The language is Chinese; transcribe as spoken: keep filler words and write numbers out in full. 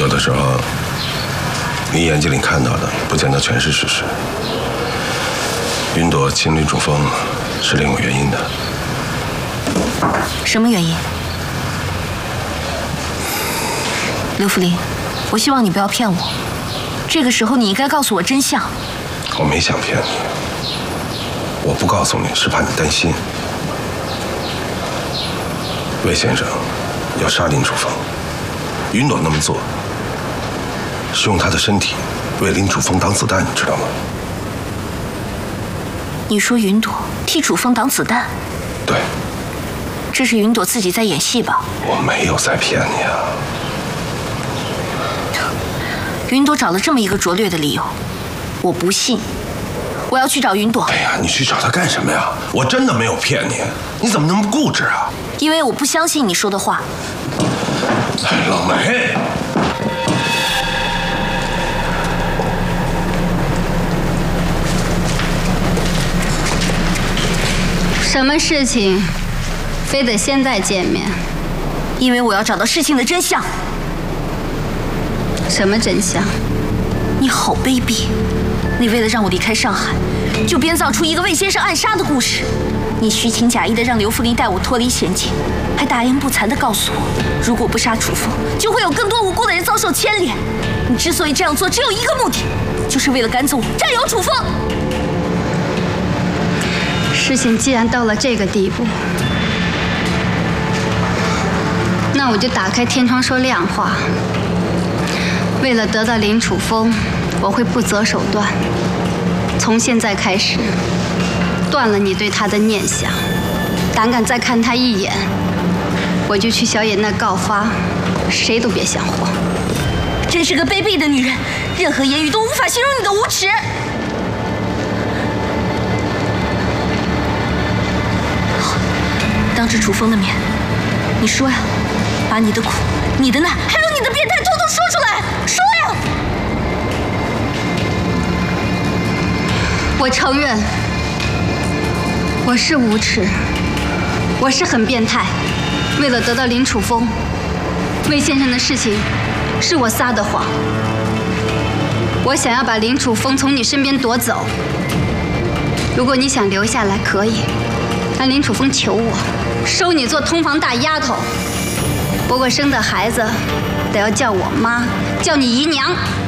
有的时候，你眼睛里看到的不见得全是事实。云朵亲林楚风是另有原因的。 什么原因？刘福林，我希望你不要骗我。这个时候你应该告诉我真相。 我没想骗你，我不告诉你是怕你担心。魏先生要杀林楚风，云朵那么做是用他的身体为林楚风挡子弹，你知道吗？ 你说云朵替楚风挡子弹？ 对。 这是云朵自己在演戏吧？ 我没有在骗你啊。 云朵找了这么一个拙劣的理由，我不信。我要去找云朵。 哎呀，你去找她干什么呀？我真的没有骗你，你怎么那么固执啊？ 因为我不相信你说的话。 哎，老梅。 什么事情非得现在见面？ 因为我要找到事情的真相。 什么真相？ 你好卑鄙！你为了让我离开上海，就编造出一个魏先生暗杀的故事。你虚情假意的让刘福林带我脱离险境，还大言不惭的告诉我，如果不杀楚风，就会有更多无辜的人遭受牵连。你之所以这样做，只有一个目的，就是为了赶走我，占有楚风。 事情既然到了这个地步，那我就打开天窗说亮话。为了得到林楚风，我会不择手段。从现在开始，断了你对他的念想。胆敢再看他一眼，我就去小野那告发，谁都别想活。 真是个卑鄙的女人，任何言语都无法形容你的无耻。当着楚风的面，你说呀，把你的苦、你的难，还有你的变态，统统说出来，说呀！ 我承认，我是无耻，我是很变态。为了得到林楚风，魏先生的事情是我撒的谎。我想要把林楚风从你身边夺走。如果你想留下来，可以。但林楚风求我收你做通房大丫头，不过生的孩子得要叫我妈，叫你姨娘。